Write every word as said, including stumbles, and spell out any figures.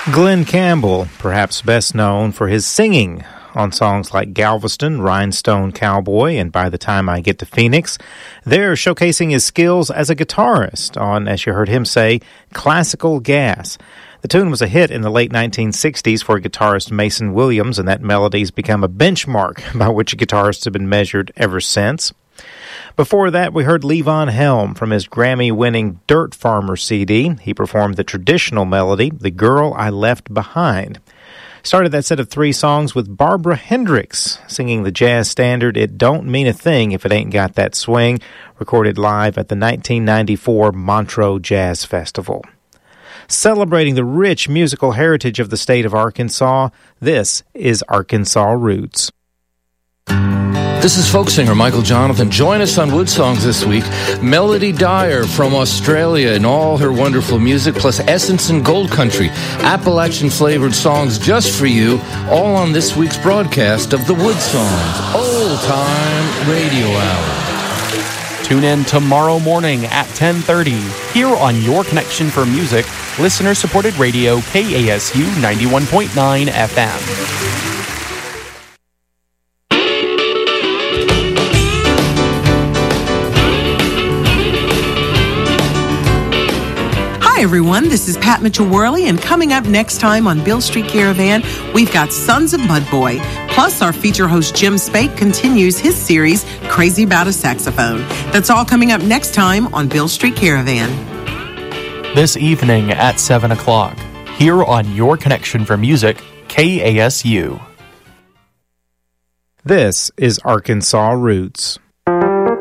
Glenn Campbell, perhaps best known for his singing on songs like Galveston, Rhinestone Cowboy, and By the Time I Get to Phoenix. They're showcasing his skills as a guitarist on, as you heard him say, Classical Gas. The tune was a hit in the late nineteen sixties for guitarist Mason Williams, and that melody's become a benchmark by which guitarists have been measured ever since. Before that, we heard Levon Helm from his Grammy-winning Dirt Farmer C D. He performed the traditional melody, The Girl I Left Behind. Started that set of three songs with Barbara Hendricks singing the jazz standard It Don't Mean a Thing If It Ain't Got That Swing, recorded live at the nineteen ninety-four Montreux Jazz Festival. Celebrating the rich musical heritage of the state of Arkansas, this is Arkansas Roots. This is folk singer Michael Jonathan. Join us on Wood Songs this week. Melody Dyer from Australia and all her wonderful music, plus Essence and Gold Country, Appalachian-flavored songs just for you, all on this week's broadcast of the Wood Songs Old Time Radio Hour. Tune in tomorrow morning at ten thirty here on Your Connection for Music, listener-supported radio K A S U ninety-one point nine F M. Hi everyone, this is Pat Mitchell-Worley, and coming up next time on Beale Street Caravan, we've got Sons of Mudboy. Plus, our feature host Jim Spake continues his series, Crazy About a Saxophone. That's all coming up next time on Beale Street Caravan. This evening at seven o'clock, here on Your Connection for Music, K A S U. This is Arkansas Roots.